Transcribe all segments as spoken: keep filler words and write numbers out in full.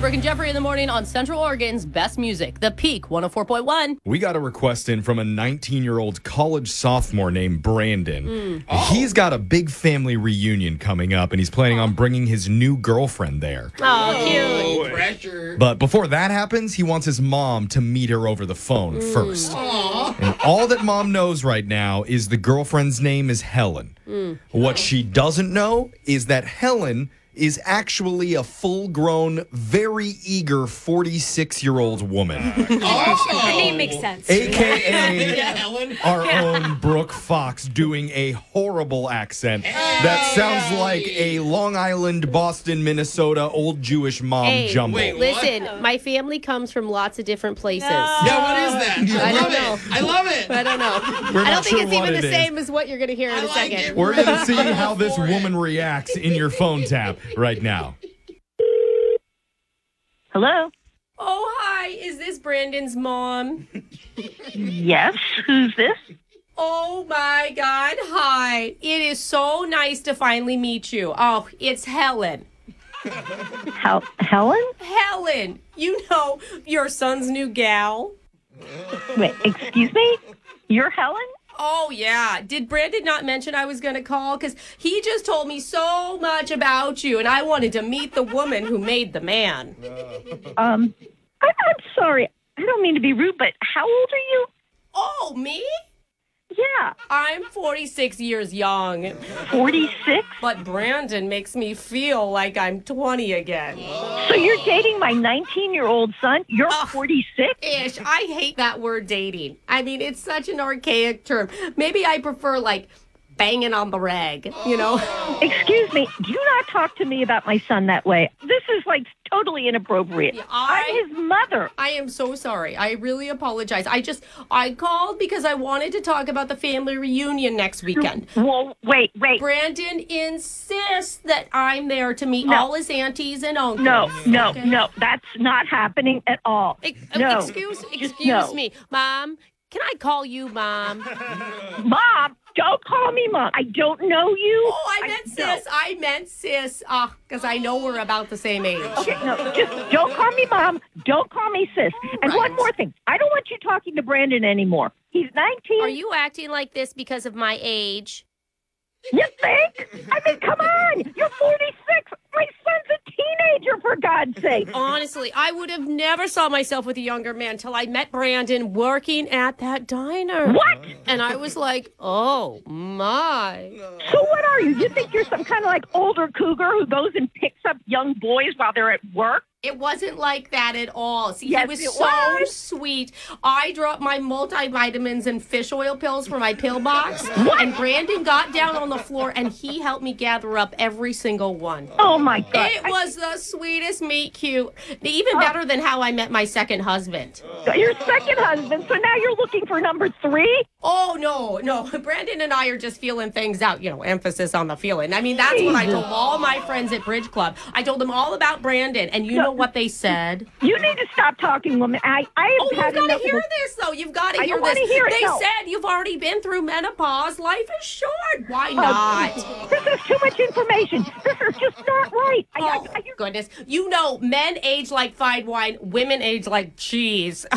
Brooke and Jeffrey in the morning on Central Oregon's best music, The Peak one oh four point one. We got a request in from a nineteen-year-old college sophomore named Brandon. Mm. Oh. He's got a big family reunion coming up, and he's planning on bringing his new girlfriend there. Oh, cute. Pressure. But before that happens, he wants his mom to meet her over the phone Mm. first. Aww. And all that mom knows right now is the girlfriend's name is Helen. Mm. What she doesn't know is that Helen is actually a full-grown, very eager forty-six-year-old woman. Oh. Her name makes sense. A K A Yeah, Helen. our own Brooke Fox doing a horrible accent that sounds like a Long Island, Boston, Minnesota old Jewish mom Hey, jumble. wait, what? Listen, my family comes from lots of different places. Yeah, what is that? I, I love don't know. it. I love it. I don't know. We're I not don't think sure it's what even it the is. same as what you're going to hear in I a like second. it. We're going to see how I'm this for it. woman reacts in your phone tap right now. Hello? Oh, hi. Is this Brandon's mom? Yes, who's this? Oh, my God. Hi. It is so nice to finally meet you. Oh, it's Helen. Hel- Helen? Helen, you know, your son's new gal. Wait, excuse me? You're Helen? Oh, yeah. Did Brandon not mention I was going to call? Because he just told me so much about you, and I wanted to meet the woman who made the man. Um, I- I'm sorry. I don't mean to be rude, but how old are you? Oh, me? Yeah, I'm forty-six years young, forty-six? but Brandon makes me feel like I'm twenty again. So you're dating my nineteen-year-old son? You're Ugh. forty-six? Ish, I hate that word dating. I mean, it's such an archaic term. Maybe I prefer, like, banging on the rag, you know? Excuse me, do not talk to me about my son that way. This is, like, totally inappropriate. Yeah, I- I'm his mother. I am so sorry. I really apologize. I just, I called because I wanted to talk about the family reunion next weekend. Well, wait, wait. Brandon insists that I'm there to meet No. all his aunties and uncles. No, no, Okay? no, that's not happening at all. Ex- No. Excuse, Just excuse no. me, Mom. Can I call you Mom? Mom, don't call me Mom. I don't know you. Oh, I meant no. sis. I meant sis. Ah, because I know we're about the same age. Okay, no, just don't call me Mom. Don't call me sis. And Right. one more thing. I don't want you talking to Brandon anymore. He's nineteen. Are you acting like this because of my age? You think? I mean, come on. You're forty-six. My son's a teenager, for God's sake. Honestly, I would have never saw myself with a younger man till I met Brandon working at that diner. What? And I was like, oh, my. So what are you? You think you're some kind of like older cougar who goes and picks up young boys while they're at work? It wasn't like that at all. See, Yes, he was it so was. sweet. I dropped my multivitamins and fish oil pills for my pill box. And Brandon got down on the floor and he helped me gather up every single one. Oh, my God. It was the sweetest meet cute. Even better than how I met my second husband. Your second husband, so now you're looking for number three? Oh, no, no. Brandon and I are just feeling things out. You know, emphasis on the feeling. I mean, that's what I told all my friends at Bridge Club. I told them all about Brandon. And you know what they said? You need to stop talking, woman. I, I have Oh, you've had got to enough hear of this, though. You've got to I hear don't this. wanna hear it, They no. said you've already been through menopause. Life is short. Why not? This is too much information. This is just not right. I, Oh, I, I, goodness. You know, men age like fine wine, women age like cheese.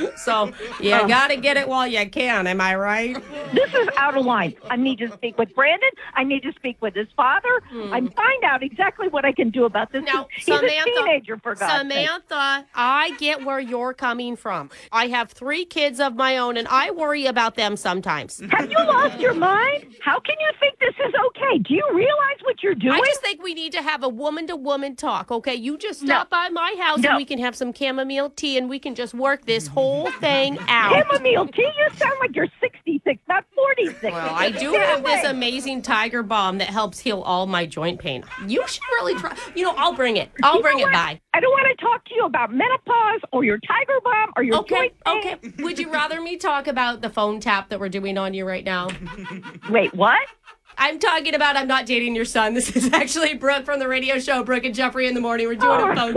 So you Oh. got to get it while you can. Am I right? this is out of line. I need to speak with Brandon. I need to speak with his father. and find out exactly what I can do about this. Now, He's Samantha, a teenager, for God's sake. Samantha, I get where you're coming from. I have three kids of my own, and I worry about them sometimes. Have you lost your mind? How can you think this is okay? Do you realize what you're doing? I just think we need to have a woman-to-woman talk, okay? You just No. stop by my house No. and we can have some chamomile tea and we can just work this whole thing out. Chamomile tea? You sound like you're sixty-six, not forty-six. Well, I do Get have away. this amazing tiger balm that helps heal all my joint pain. You should really try. You know, I'll bring it. I'll You bring know it what? by. I don't want to talk to you about menopause or your tiger bomb or your Okay, joint pain. okay. Would you rather me talk about the phone tap that we're doing on you right now? Wait, what? I'm talking about I'm not dating your son. This is actually Brooke from the radio show Brooke and Jeffrey in the Morning. We're doing Oh. a phone